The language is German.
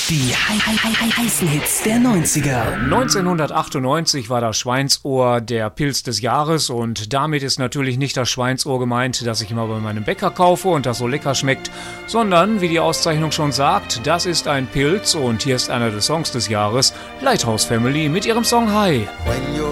Die heißen Hits der 90er. 1998 war das Schweinsohr der Pilz des Jahres und damit ist natürlich nicht das Schweinsohr gemeint, das ich immer bei meinem Bäcker kaufe und das so lecker schmeckt, sondern, wie die Auszeichnung schon sagt, das ist ein Pilz und hier ist einer der Songs des Jahres, Lighthouse Family mit ihrem Song Hi. When